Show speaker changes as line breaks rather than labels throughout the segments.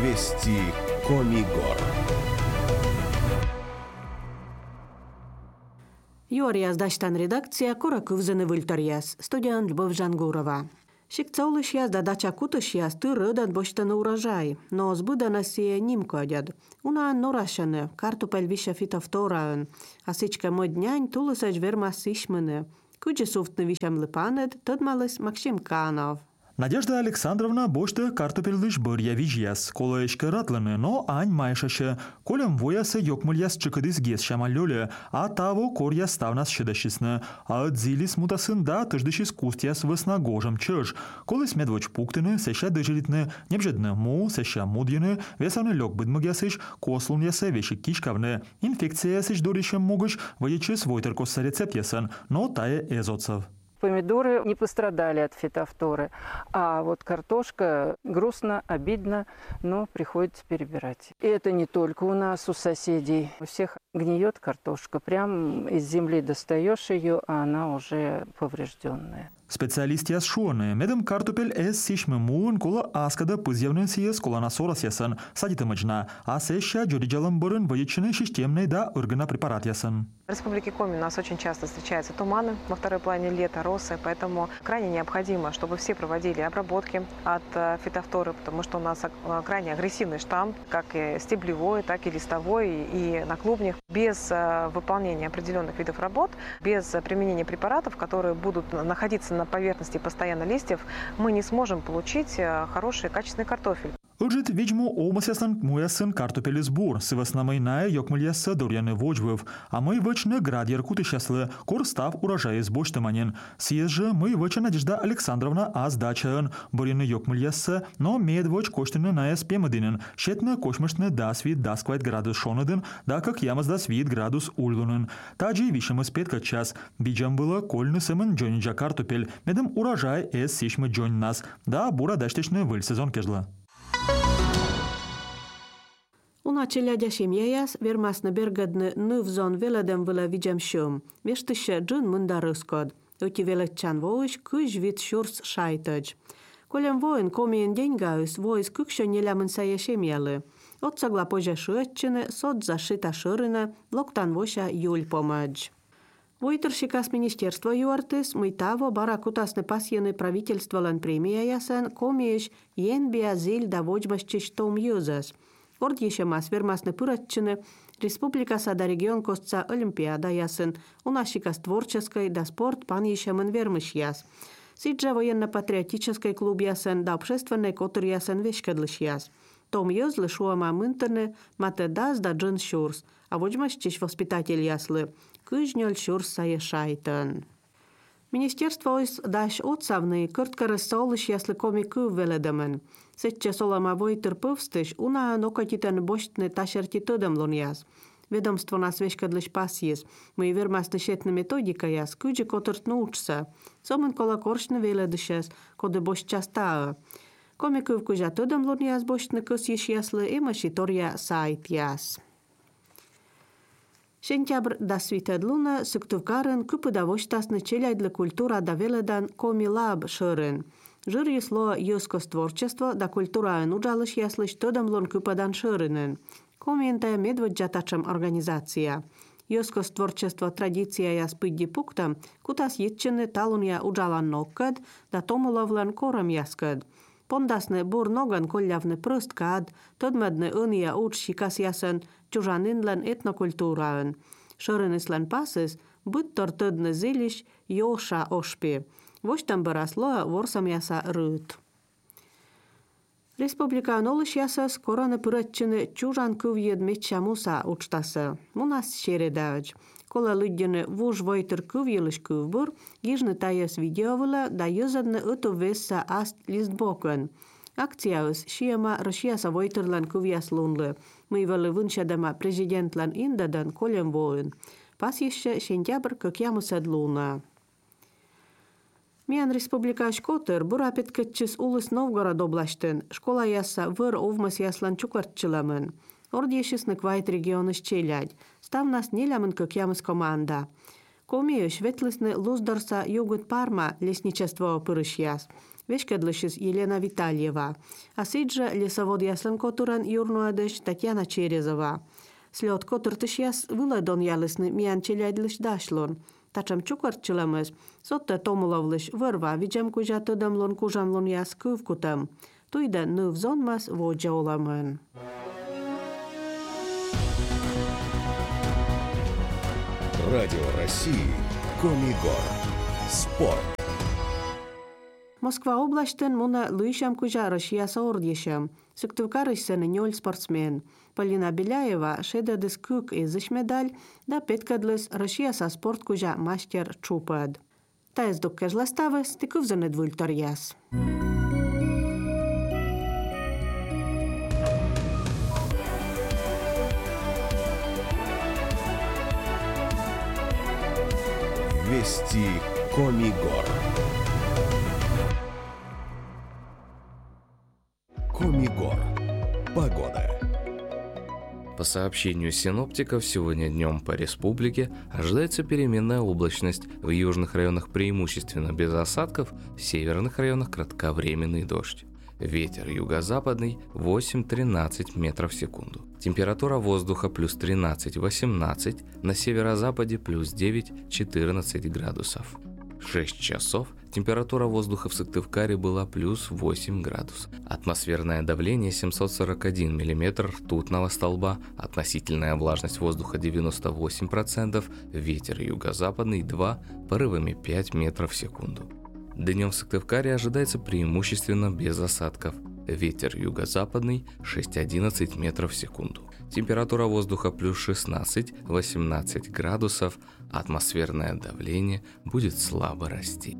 Вести Комигор.
Юарияз даштан редакция кора кывзыны выльтарияз. Студиян Любовь Жангурова. Шикцаулыш язда дача кутыш яз тырыдан боштаны урожай, но сбыдана сие нимкодяд. Уна норашаны, картопель виша фитовтораын, а сичка моднянь тулысач вермас ишмыны. Куджи суфтны вишам лыпанет, тыдмалыс Максим Канов.
Надежда Александровна бошты картопельдыш бырья вижьяс, кола эшке ратланы, но ань майшаще, колем воясы ёкмыльяс чыкыдыс гес шамаллёле, а таво корья ставнас шедащисны, а дзилис мутасында тыждышис кустяс веснагожем чыж, колыс медвоч пуктыны, сеща дыжилитны, небжедны му, сеща мудьяны, весаны лёг быдмыгясыш, кослун ясы вешик кишкавны, инфекция ясыш дорищем могыш, воечис войтеркоса рецепт ясын, но тае эзоцев.
Помидоры не пострадали от фитофторы, а вот картошка грустно, обидно, но приходится перебирать. И это не только у нас, у соседей. У всех гниет картошка. Прям из земли достаешь ее, а она уже поврежденная.
Специалист яс шуаны, медом картопель эс сишмы муын кола аскада пызьявнын сиес колана сорас ясын, садитымыжна, а сеща джориджалым бырын воечины системный да органа препарат ясын.
В Республике Коми у нас очень часто встречаются туманы во второй половине лета, росы, поэтому крайне необходимо, чтобы все проводили обработки от фитофторы, потому что у нас крайне агрессивный штамм, как и стеблевой, так и листовой, и на клубнях. Без выполнения определенных видов работ, без применения препаратов, которые будут находиться на поверхности постоянно листьев, мы не сможем получить хороший качественный картофель.
Ujit vidźmu omasjasan mujasan kartopeli zbor, сываснамай ная ёкмыльяса доряны вожбыв, а мы вычны градьер кутышяслы, кор став урожай из боштаманен. Сиез же мы выча Надежда Александровна аз дачаан, боряны ёкмыльяса, но медвоч коштыны ная спемадинен, щетны кошмышны дас вид дасквайт градус шонадын, да как ямаз дас вид градус ульдунын. Таджи вишем спетка час, биджам было кольны сымын джониджа картопель, медом урожай эс сишмы джонь нас, да бура даштечны выль сезон кежла.
Una celea семьяяс вермасны бергадны нывзон веледем вела видям шум. Вештыше джун мында рыскод. Оти велетчан воиш кыж вид шурс шайтадж. Колем воин комиен деньгаус воис кыкшо нелямын сая семьялы. Отсагла пожа шуэтчыны, сот зашита шырына, локтан воша юль помадж. Войтершикас министерства юартыс, мытаво баракутасны пасьены правительства лан премия ясан, комиеш енбия зиль да вочбащич том юзас. Орд еще мас вермасны пыратчыны, республика сада регион костца олимпиада ясын, у нашикас творческой да спорт пан еще мэн вермыш яс. Сиджа военно-патриотический клуб ясын да общественный котыр ясын вешкадлыш яс. Том юзлы шуама мынтырны, мате даз да джин шурс, а вочбащич воспитатель яслы, кыжнёль шурс сае шайтын. Министерство ойс даш отсавны кырткары солыш яслы комикы веледемен. Сетче солама войтыр пывстыш, уна нокатитен боштны ташерти тыдымлун яз. Ведомство нас вешкадлыш пас ез. Мы вермасты шетны методика яз, кыджи котырт научса. Сомын кола коршны веледышес, коды бошт частаа. Комикы вкужа тыдымлун яз боштны кыс еш яслы, има шитория сайт яз. Сентябрь да свитедлуна сыктывкарын кыпыдавоштасны челяйдлы культура да веледан комилаб шырын. Жыр ясло ёскос творчество да культураын уджалыш яслыш тыдымлун кыпыдан шырынын. Коментая медводжатачам организация. Ёскос творчество традиция яс пыдди пуктам, кутас етчыны талун я уджалан ноккад, да томулавлан корам яскад. Пондасны бур ноган коллявны прысткад, тыдмадны ын я уч шикас ясын чужанынлан этнокультураын. Шырыныслан пасыс, быттор тыдны зилиш ёша ошпи. Воштам бараслоа ворсам яса рыт. Республикан олыш ясас кораны пыратчыны чужан кывьед метчамуса учтасы. Мунас шередавыч. Кола лыддыны вуж войтыр кывьелыш кывбур, гижны таяс видеовыла да юзадны ыту весса аст листбокын. Акциявыз шиема рышияса войтырлан кывьяс лунлы. Мыйвалы выншадама президентлан индадан колем воын. Пас еще сентябрь кыкямысад луна. Миян республика шкотыр бура петкетчис улыс Новгород облаштын, школа яса выр овмас яслан чукартчыламын. Ордешисны квайт регионы щелядь. Став нас нелямын кыкямыс команда. Комию шветлысны луздорса югут парма лесничество пырыш яс. Вешкедлышис Елена Витальева. А сиджа лесовод яслен котуран юрнуадыш Татьяна Черезова. Слет котуртыш яс выладон ялысны миян челядылыш дашлон. Тачам чуквартчыламыз. Сотта томулавлыш вырва виджам кужа тыдамлон кужамлон яс кывкутам. Туйда нывзонмас воджа оламын.
Радио России. Комигор. Спорт.
Москва облаштын муна лыйшам кужа Россияса ордешам. Сыктывкарышсыны нёль спортсмен. Полина Беляева шедадыс кык изыш медаль, да петкадлыс Россияса спорт кужа мастер чупад. Таез доккаж ластавыс, ты кывзаны двультар яс.
Вести Комигор. Комигор. Погода.
По сообщению синоптиков, сегодня днем по республике ожидается переменная облачность. В южных районах преимущественно без осадков, в северных районах кратковременный дождь. Ветер юго-западный 8-13 метров в секунду. Температура воздуха плюс 13-18, на северо-западе плюс 9-14 градусов. В 6 часов температура воздуха в Сыктывкаре была плюс 8 градусов. Атмосферное давление 741 миллиметр ртутного столба, относительная влажность воздуха 98%, ветер юго-западный 2, порывами 5 метров в секунду. Днем в Сыктывкаре ожидается преимущественно без осадков. Ветер юго-западный 6-11 метров в секунду. Температура воздуха плюс 16-18 градусов. Атмосферное давление будет слабо расти.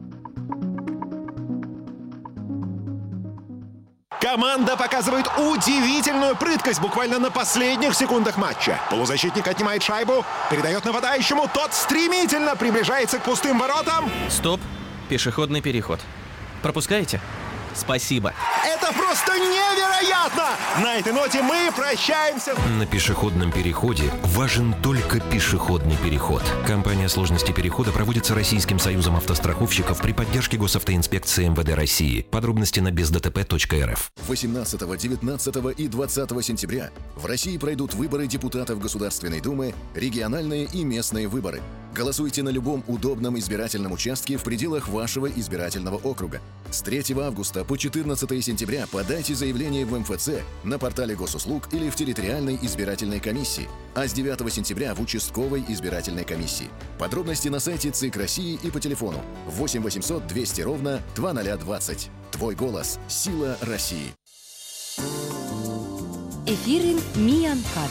Команда показывает удивительную прыткость буквально на последних секундах матча. Полузащитник отнимает шайбу, передает нападающему, тот стремительно приближается к пустым воротам.
Стоп! Пешеходный переход. Пропускаете? Спасибо.
Это просто невероятно! На этой ноте мы прощаемся.
На пешеходном переходе важен только пешеходный переход. Компания «Сложности перехода» проводится Российским союзом автостраховщиков при поддержке Госавтоинспекции МВД России. Подробности на бездтп.рф.
18, 19 и 20 сентября в России пройдут выборы депутатов Государственной Думы, региональные и местные выборы. Голосуйте на любом удобном избирательном участке в пределах вашего избирательного округа. С 3 августа по 14 сентября подайте заявление в МФЦ, на портале госуслуг или в территориальной избирательной комиссии, а с 9 сентября в участковой избирательной комиссии. Подробности на сайте ЦИК России и по телефону 8 800 200 ровно 2020. Твой голос – сила России.
Эфирин Миянкат.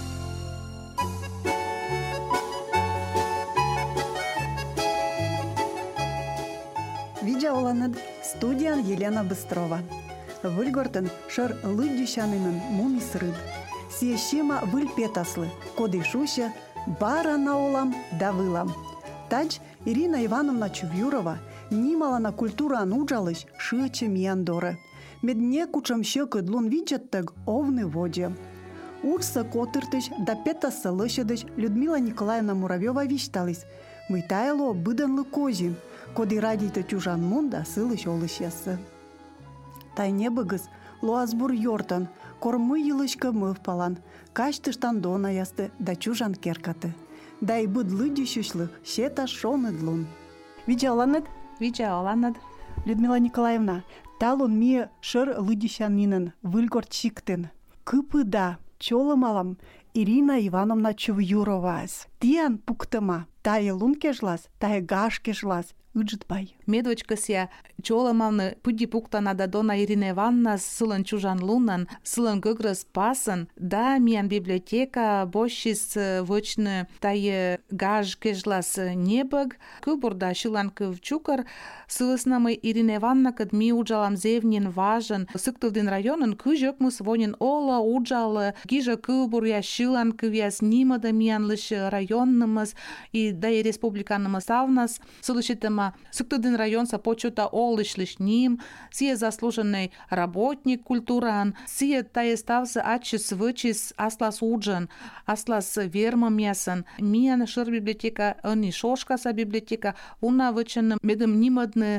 Видеоланад студиян Елена Быстрова. Выльгортен шар лыддющанынын мумисрыд. Сиещема выль петаслы, коды шуща, бара наолам да вылам. Тач Ирина Ивановна Чувюрова нимала на культура ануджалыш шычы мияндоры. Медне кучам щекы длун виджеттег овны воде. Урса котыртыш да петасы лышедыш Людмила Николаевна Муравьева вишталыс. Мытайло быданлы кози. Коды радита чужан мунда сылыш олышесы. Тайне быгыз, луазбур йортан, кормы йылышка мыв палан, каштыштан дона ясты да чужан керкаты. Да и быдлы дющушлых, щета шоны длун. Видеоланад? Видеоланад. Людмила Николаевна, талон мие шыр лыдющанинын, выльгорт чиктын. Кыпыда, чолымалам, Ирина Ивановна Чувюровас. Тиян пуктыма, тайы лун кежлас, тайы гаш кежлас. Уджитбай.
Медвочка ся чоламалны пуди пуктана да дона Ирина Ивановна сылын чужан лунан, сылын гыгрыз пасын, да миян библиотека бощис вочны тайы гаж кежлас небыг, кыбурда шилан кывчукар, сылыснамы Ирина Ивановна кад ми уджалам зевнин важен, сыктылдын районын кыжök мы свонин ола уджалы, гижа кыбур я шилан кывяс нимада миянлыш районнымыз и да и республиканымыз авнас, сылышитыма Сыктывдын район сапочута олышлыш ним, сие заслуженный работник культуран, сие таеставсы атчис вычис аслас уджан, аслас верма мясан, миян шыр библиотека, они шошкаса библиотека, уна вычен медым нимадны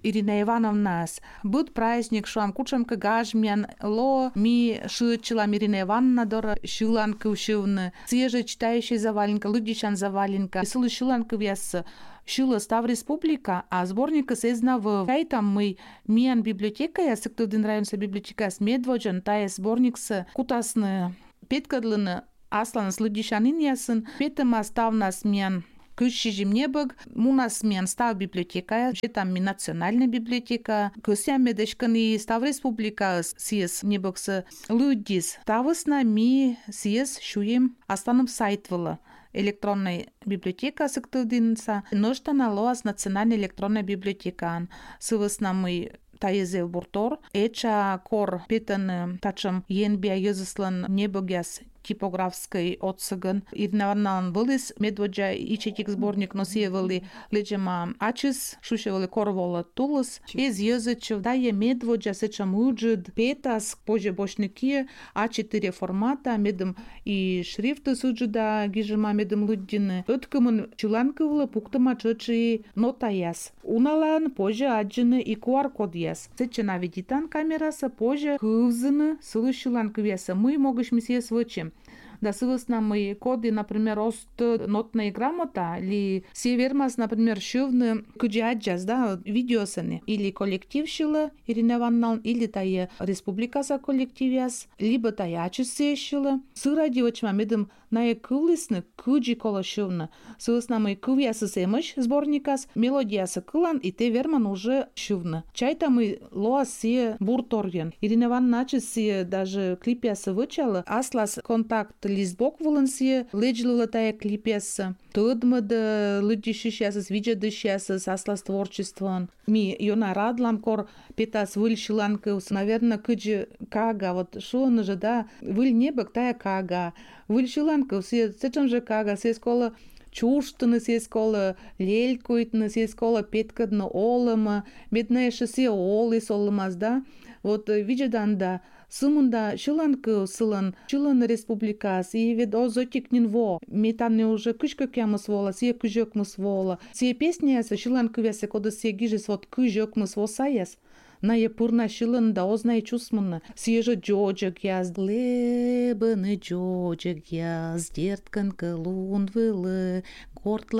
Ирина Ивановна, будет праздник, что am кучам кагажмян, ло ми шучила Ирина Ивановна дора шиланка ушивна, свежая читающая заваленка, лудищан заваленка, силу шиланка вяса. Шила став республика, а сборника сезна в там мы миян библиотека, я сектовдин район са библиотека с медводжан, тая сборник с кутасны петкадлыны аслан с лудищанин ясын, петама став нас миян Кышижим небог, у нас мен став библиотека, там ми национальная библиотека, кысям медешкани став республика сиес небог с людис. Тавысна ми сиес шуем астаным сайт вала. Электронная библиотека сектовдинца, ношта налоаз национальная электронная библиотека. Сывысна мы таезел буртор, эча кор петан тачам енбия езыслан небогяс типографской отсыган. Ирнаваннан вылез медводжа ичетик сборник носиевали леджема ачис, шушевали корвола тулыс. Из езычев дае медводжа сечам уджид петас, позже бошники, А4 формата, медом и шрифты суджида гижема медом луддины. Ötkümün чуланкывла пуктама чочи нота яс. Уналан позже аджины и QR-код яс. Сечена видитан камераса позже кывзыны сылы чуланкывяса. Мы могыш мисия свычем. Да сывысна мы коды, например, ост нотная грамота, или севермас, например, шивны куджаджаз, да, видеосаны, или коллектив шила, Ирина Ивановна, или тая республикаса коллективяс, либо тая ачисе шила. Сыра девочма медом на кылысны куджи кола шивна. Сывысна мы кывясы семыш сборникас, мелодиясы кылан, и те верман уже шивна. Чайта мы лоасе бурторген. Ирина Ивановна ачисе даже клипясы вычала, аслас контакт листбок волонсия, леджила тая клипяса. Тудмада люди шишясас, виджады шиясас, аслас творчествон. Ми йона радлам кор петас выль шиланкаус. Наверное, кыджи кага, вот шо он же, да, выль небок тая кага. Выль шиланкаус, сечем же кага, се скола чуштыны, се скола лелькуйтны, се скола петкадны олыма, медная шесе олыс олымаз, да. Вот виджадан да. Сымында шыланкы сылан, шылан республикас, и вид озотикнин во, метанны уже кышкакямыс вола, сие кыжокмыс вола. Сие песня ясы шыланкы вясы, кода сие гижес вот кыжокмыс во саяс. На епурна шылан да ознай чусмынны. Сие же джоджик яз, лебыны джоджик яз, дерткан кылун вылы, гортла